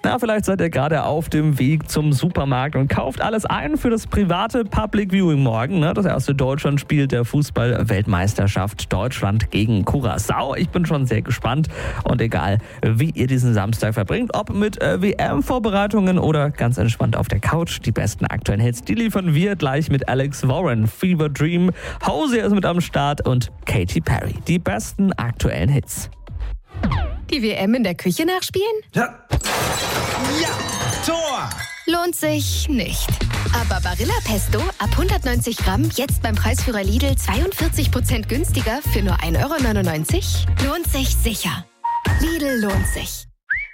Ja, vielleicht seid ihr gerade auf dem Weg zum Supermarkt und kauft alles ein für das private Public Viewing morgen. Das erste Deutschlandspiel der Fußball-Weltmeisterschaft Deutschland gegen Curaçao. Ich bin schon sehr gespannt und egal, wie ihr diesen Samstag verbringt, ob mit WM-Vorbereitungen oder ganz entspannt auf der Couch, die besten aktuellen Hits, die liefern wir gleich mit Alex Warren. Fever Dream, Hosier ist mit am Start und Katy Perry. Die besten aktuellen Hits. Die WM in der Küche nachspielen? Ja, Tor! Lohnt sich nicht. Aber Barilla Pesto ab 190 Gramm jetzt beim Preisführer Lidl 42% günstiger für nur 1,99 €? Lohnt sich sicher. Lidl lohnt sich.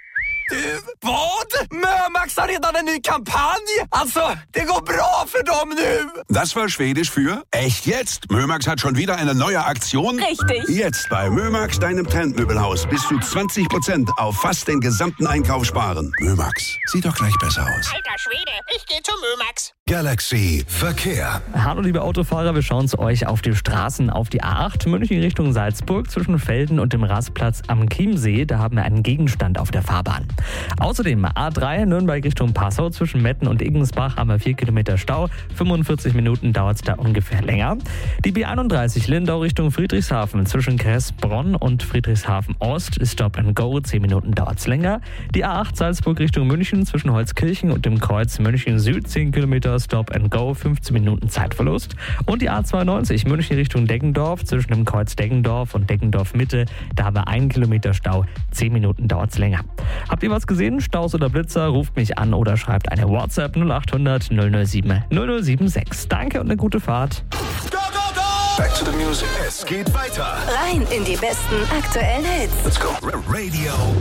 Vad? Mömax har redan en ny kampanj! Alltså, det går bra för dem nu! Das war Schwedisch für echt jetzt. Mömax hat schon wieder eine neue Aktion. Richtig. Jetzt bei Mömax, deinem Trendmöbelhaus, bis zu 20% auf fast den gesamten Einkauf sparen. Mömax, sieht doch gleich besser aus. Alter Schwede, ich gehe zu Mömax. Galaxy Verkehr. Hallo liebe Autofahrer, wir schauen es euch auf die Straßen auf die A8 München Richtung Salzburg zwischen Velden und dem Rastplatz am Chiemsee. Da haben wir einen Gegenstand auf der Fahrbahn. Außerdem A3 Nürnberg Richtung Passau zwischen Metten und Igensbach haben wir 4 Kilometer Stau. 45 Minuten dauert es da ungefähr länger. Die B31 Lindau Richtung Friedrichshafen zwischen Kressbronn und Friedrichshafen Ost ist Stop and Go. 10 Minuten dauert es länger. Die A8 Salzburg Richtung München zwischen Holzkirchen und dem Kreuz München Süd 10 Kilometer Stop and Go, 15 Minuten Zeitverlust. Und die A92 München Richtung Deggendorf zwischen dem Kreuz Deggendorf und Deggendorf Mitte, da haben wir 1 Kilometer Stau, 10 Minuten dauert es länger. Habt ihr was gesehen? Staus oder Blitzer? Ruft mich an oder schreibt eine WhatsApp 0800 007 076. Danke und eine gute Fahrt. Go, go, go! Back to the music. Es geht weiter. Rein in die besten aktuellen Hits. Let's go. Radio